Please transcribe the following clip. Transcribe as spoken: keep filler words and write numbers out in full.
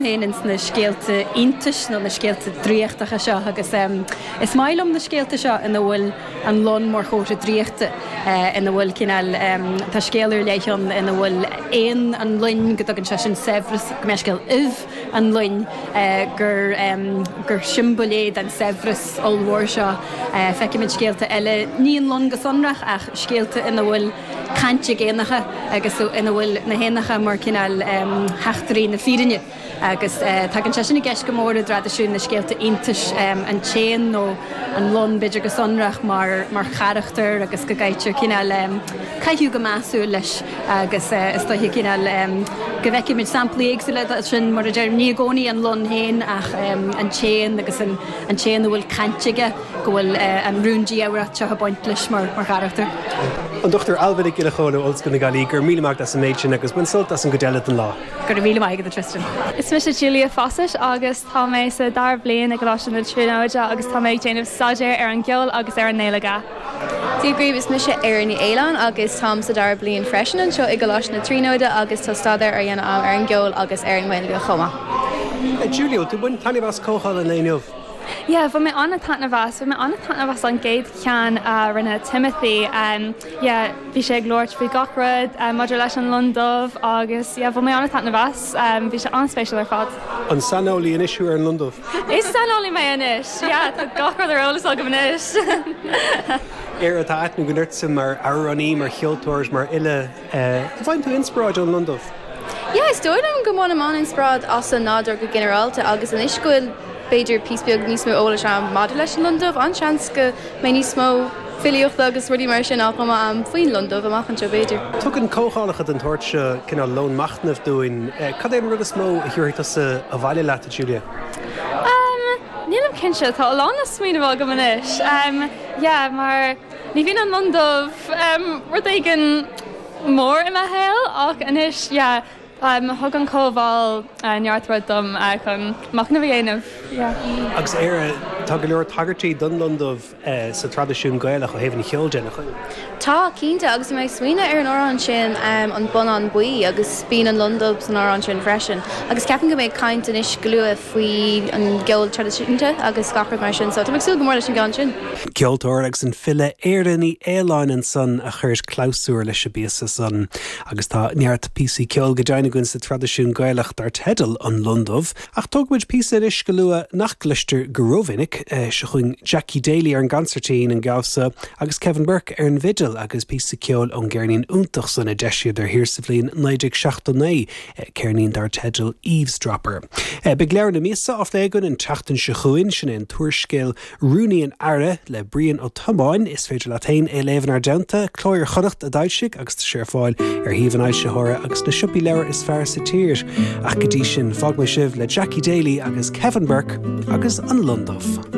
Héanans na scéalta iontais nó na scéalta dríochtacha seo agus um, is mailm na scéalta seo ina bhfuil an lon mar chóir dríochta uh, ina bhfuil cinál um, tá scéalúir leitheann ina bhfuil éon an luin go dtugann se sin Severus go meisceil uibh an luin uh, gur, um, gur siomboléad an Severus olmhór seo uh, feicimid scéalta eile níon lon go sonrach ach scéalta ina bhfuil cainte géanacha agus ina bhfuil na héanacha mar cinál um, heachtarí na fírinne. agus uh, tá an teisina gceis go mór a tradiisiún na scéalta iontais um, an téan nó an lon beidir go sonrach mar, mar charachtar agus go gaiitear cinál um, caiithú go measú leis agus uh, is doithí cinál um, go bhheicimid samplaí éagsúile sin mar a deir ní gcónaí an lon héin ach um, an téan agus an, an téan bhfuil cantige go bhfuil uh, an rúndí ára te baint leis mar, mar charachtar. An Doctor Alvinnig gile chóna ols gona galí gur míleach as an méid sin agus buin sult as an godeile an lá. Gur míle maigad a Tristan. Is mis Julia Fossett agus tá méid sa dar blion ag gláisian na tríóide agus tá méid déanamh staidéir ar an gceol agus ar an néalaga. Dúgríomh is mis ar ní Éileán agus tám sa dar blion freisin seo ag gláisian na tríóide agus tá staidéir ar dhéanam ar an gceol agus ar an mhailge chuma. Julio, tú buin tanna bhas cóáil in léineh. Yeah, bfu mé anna tána bhas, bfu mé anna tána bhas an géad cean uh, rinne Timothy. Um, yeah, bhí sé glóirt bhí gachrad, um, maidir leis an Lundómh agus yeah, bfu mé anna tána bhas, um, bhí sé anspéisial ar fad. An sanolí in isisiú ar an Lundómh? Is sanolí mé inis, yeah, tá gachrad ar olalas agam inis. Éar atá aithnú go nirtsa mar araní, mar cheoltóirs, mar ile. Uh, bhain tú inspráid an Lundómh? Yeah, is dóidm go mána mána inspráid as an nádar go generalta agus an iscuil beidir písbeag níos mó óla sem maidir leis an Lundómh an seans go mé níos mó filiochta agus ruí mar sin áchama am faoin Lundómh amachchan seo beidir. Tugann cóálacha an tuairt cinál lón machnamh dúin. Cad éon rud is mó a thuirtas a bhaile leat a Julia? Um, Nílam cinse tá lána smíanamh agam inis. Um, yeah, mar ní bhíon an Lundómh um, rud éigean mór i héil ach inis, yeah, Um, thug an cóbháil uh, neartfuid dom uh, chun macna bhí dhéanamh. Yeah. Agus éire tá go leor tagartí don Lundómh uh, sa tradiisiún gaelach ó héhann cheolde nach chuin. Tá cínta agus mé smaoine ar an árán sin um, an bun an buí agus bíon an Lundómh san árán sin freisin. Agus ceapan go méid caint inis glua faoi an geol tradiisiúnta agus gachar mar sin, so tá meagsú go mór leis an gan sin. Ceoltóir agus an fille éireann Éileán an san a chuir cláusúir leis bíasa san agus tá neart písaí ceol go deine gunn sa tradiisiún gaelach dar tedal an Lundómh ach tugmuid písa is go lua nach glister goróvinnig eh, se chuin Jackie Daly ar an gancertín an gabhsa agus Kevin Burke ar an vidal agus písa ceol an gcearnín úntach san a deisiad ar hir sa bhlíon neidig seachtané eh, cearnín dar tedal eavesdropper. Eh, Big leir na mísa á léigun an teachtain se chuin sin an tuairscéil Rúnaí an Ara le Brian ó Tomáin is féidir latéin é léhan ar deanta chlóir chonacht a daidsigh agus tá sé fáil ar híomhan éis se thora agus na siúpi leir is fear sa tír ach go dtí sin fág mé sibh le Jackie Daly agus Kevin Burke agus an Lundómh.